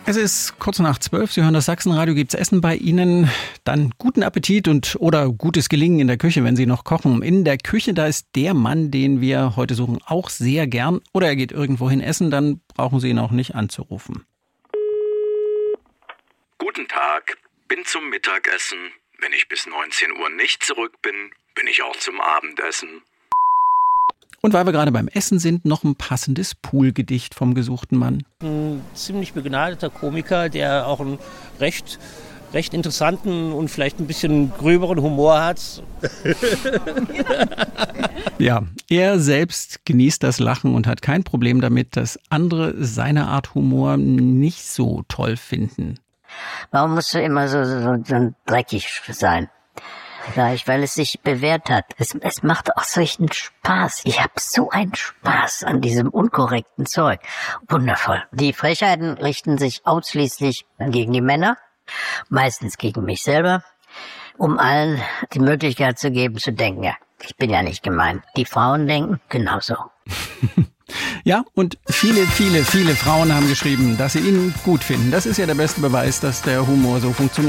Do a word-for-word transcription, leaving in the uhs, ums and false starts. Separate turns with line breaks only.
Es ist kurz nach zwölf. Sie hören das Sachsenradio. Gibt's Essen bei Ihnen? Dann guten Appetit und oder gutes Gelingen in der Küche, wenn Sie noch kochen. In der Küche, da ist der Mann, den wir heute suchen, auch sehr gern. Oder er geht irgendwo hin essen, dann brauchen Sie ihn auch nicht anzurufen.
Guten Tag, bin zum Mittagessen. Wenn ich bis neunzehn Uhr nicht zurück bin, bin ich auch zum Abendessen.
Und weil wir gerade beim Essen sind, noch ein passendes Poolgedicht vom gesuchten Mann.
Ein ziemlich begnadeter Komiker, der auch einen recht, recht interessanten und vielleicht ein bisschen gröberen Humor hat.
Ja, er selbst genießt das Lachen und hat kein Problem damit, dass andere seine Art Humor nicht so toll finden.
Warum musst du immer so, so, so dreckig sein? Sag ich, weil es sich bewährt hat. Es, es macht auch solchen Spaß. Ich habe so einen Spaß an diesem unkorrekten Zeug. Wundervoll. Die Frechheiten richten sich ausschließlich gegen die Männer, meistens gegen mich selber, um allen die Möglichkeit zu geben, zu denken, ja, ich bin ja nicht gemein. Die Frauen denken genauso.
Ja, und viele, viele, viele Frauen haben geschrieben, dass sie ihn gut finden. Das ist ja der beste Beweis, dass der Humor so funktioniert.